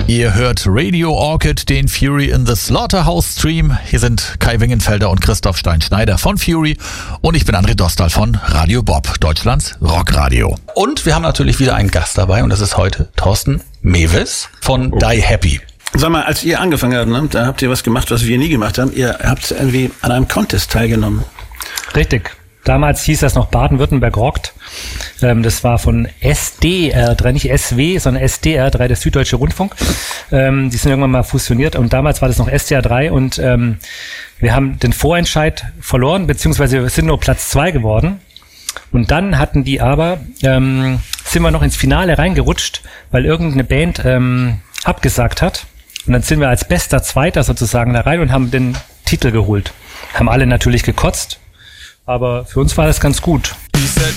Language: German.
Ihr hört Radio Orchid, den Fury in the Slaughterhouse Stream. Hier sind Kai Wingenfelder und Christoph Stein-Schneider von Fury und ich bin André Dostal von Radio Bob, Deutschlands Rockradio. Und wir haben natürlich wieder einen Gast dabei und das ist heute Thorsten Mewes von Die Happy. Sag mal, als ihr angefangen habt, ne, da habt ihr was gemacht, was wir nie gemacht haben. Ihr habt irgendwie an einem Contest teilgenommen. Richtig. Damals hieß das noch Baden-Württemberg rockt. Das war von SDR3, nicht SW, sondern SDR3, der Süddeutsche Rundfunk. Die sind irgendwann mal fusioniert und damals war das noch SDR3 und wir haben den Vorentscheid verloren, beziehungsweise wir sind nur Platz 2 geworden. Und dann hatten die aber, sind wir noch ins Finale reingerutscht, weil irgendeine Band abgesagt hat. Und dann sind wir als bester Zweiter sozusagen da rein und haben den Titel geholt. Haben alle natürlich gekotzt. Aber für uns war das ganz gut. He said,